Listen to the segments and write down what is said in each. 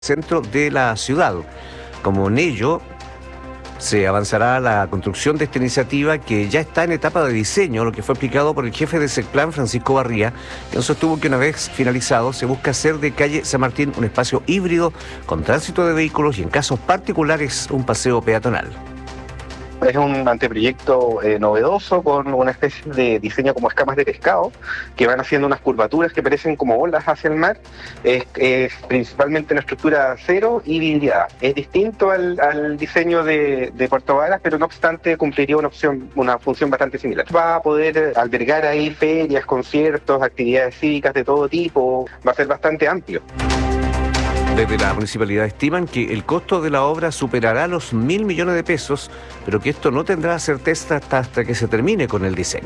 centro de la ciudad. Como en ello, se avanzará la construcción de esta iniciativa que ya está en etapa de diseño, lo que fue explicado por el jefe de Secplan, Francisco Barría, quien sostuvo que una vez finalizado se busca hacer de calle San Martín un espacio híbrido con tránsito de vehículos y en casos particulares un paseo peatonal. Es un anteproyecto novedoso con una especie de diseño como escamas de pescado que van haciendo unas curvaturas que parecen como olas hacia el mar. Es principalmente una estructura de acero y vidriada. Es distinto al diseño de Puerto Varas, pero no obstante cumpliría una función bastante similar. Va a poder albergar ahí ferias, conciertos, actividades cívicas de todo tipo. Va a ser bastante amplio. Desde la municipalidad estiman que el costo de la obra superará los 1.000 millones de pesos, pero que esto no tendrá certeza hasta que se termine con el diseño.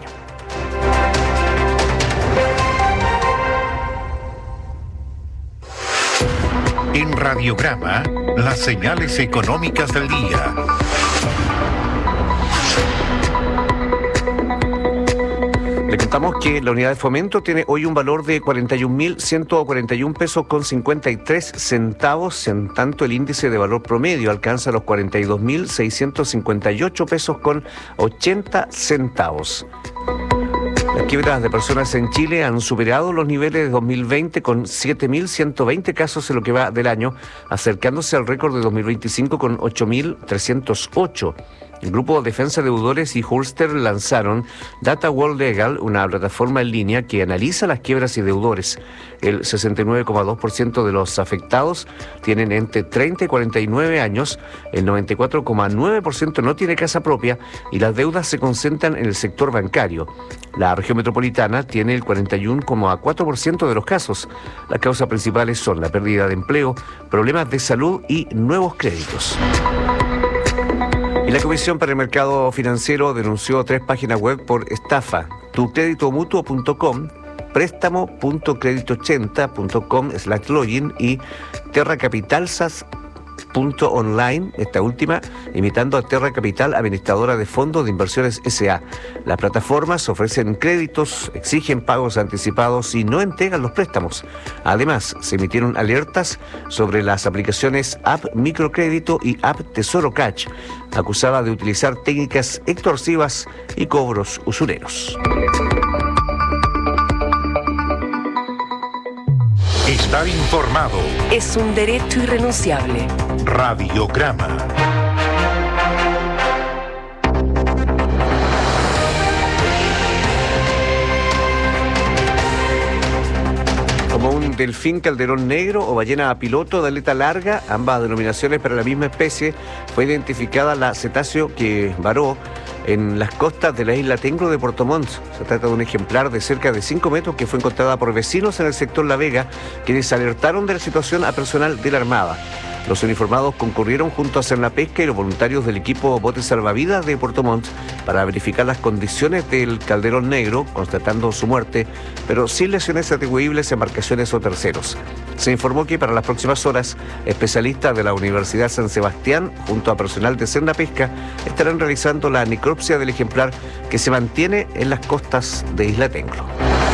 En Radiograma, las señales económicas del día. Le contamos que la unidad de fomento tiene hoy un valor de 41.141 pesos con 53 centavos, en tanto el índice de valor promedio alcanza los 42.658 pesos con 80 centavos. Las quiebras de personas en Chile han superado los niveles de 2020 con 7.120 casos en lo que va del año, acercándose al récord de 2025 con 8.308. El grupo Defensa de Deudores y Hulster lanzaron Data World Legal, una plataforma en línea que analiza las quiebras y deudores. El 69,2% de los afectados tienen entre 30 y 49 años, el 94,9% no tiene casa propia y las deudas se concentran en el sector bancario. La región metropolitana tiene el 41,4% de los casos. Las causas principales son la pérdida de empleo, problemas de salud y nuevos créditos. Y la Comisión para el Mercado Financiero denunció 3 páginas web por estafa: tucreditomutuo.com, préstamo.credito80.com/login y terracapitalsas.online, esta última imitando a Terra Capital, administradora de fondos de inversiones S.A. Las plataformas ofrecen créditos, exigen pagos anticipados y no entregan los préstamos. Además, se emitieron alertas sobre las aplicaciones App Microcrédito y App Tesoro Cash, acusadas de utilizar técnicas extorsivas y cobros usureros. Estar informado es un derecho irrenunciable. Radiograma. Como un delfín calderón negro o ballena piloto de aleta larga, ambas denominaciones para la misma especie, fue identificada la cetáceo que varó en las costas de la isla Tengro de Puerto Montt. Se trata de un ejemplar de cerca de 5 metros que fue encontrada por vecinos en el sector La Vega, quienes alertaron de la situación a personal de la Armada. Los uniformados concurrieron junto a Cernapesca y los voluntarios del equipo Botes Salvavidas de Puerto Montt para verificar las condiciones del calderón negro, constatando su muerte, pero sin lesiones atribuibles a embarcaciones o terceros. Se informó que para las próximas horas, especialistas de la Universidad San Sebastián, junto a personal de Cernapesca, estarán realizando la necropsia del ejemplar que se mantiene en las costas de Isla Tengro.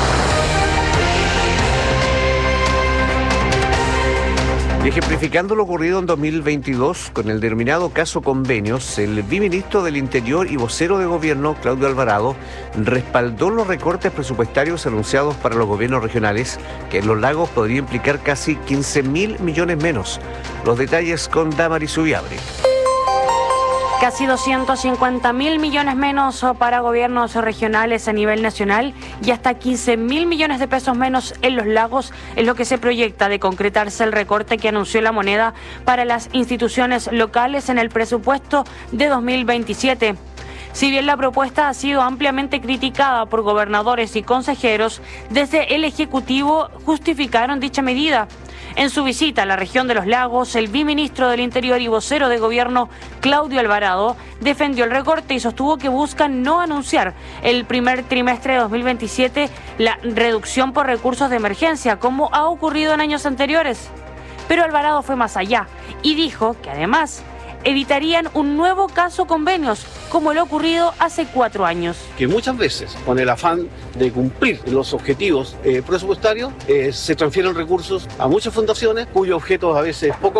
Y ejemplificando lo ocurrido en 2022 con el denominado caso Convenios, el viceministro del Interior y vocero de gobierno, Claudio Alvarado, respaldó los recortes presupuestarios anunciados para los gobiernos regionales, que en Los Lagos podría implicar casi 15.000 millones menos. Los detalles con Damaris Ubiabre. Casi 250.000 millones menos para gobiernos regionales a nivel nacional y hasta 15.000 millones de pesos menos en Los Lagos es lo que se proyecta de concretarse el recorte que anunció la moneda para las instituciones locales en el presupuesto de 2027. Si bien la propuesta ha sido ampliamente criticada por gobernadores y consejeros, desde el Ejecutivo justificaron dicha medida. En su visita a la región de Los Lagos, el viceministro del Interior y vocero de gobierno, Claudio Alvarado, defendió el recorte y sostuvo que buscan no anunciar el primer trimestre de 2027 la reducción por recursos de emergencia, como ha ocurrido en años anteriores. Pero Alvarado fue más allá y dijo que además evitarían un nuevo caso convenios, como lo ocurrido hace 4 años. Que muchas veces, con el afán de cumplir los objetivos presupuestarios, se transfieren recursos a muchas fundaciones cuyos objetos a veces poco